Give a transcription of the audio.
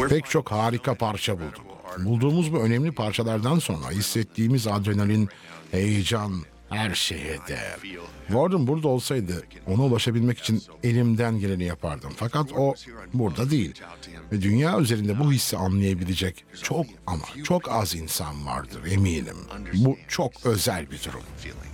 Pek çok harika parça bulduk. Bulduğumuz bu önemli parçalardan sonra hissettiğimiz adrenalin, heyecan, her şeye değer. Warden burada olsaydı ona ulaşabilmek için elimden geleni yapardım. Fakat o burada değil. Ve dünya üzerinde bu hissi anlayabilecek çok ama çok az insan vardır eminim. Bu çok özel bir durum.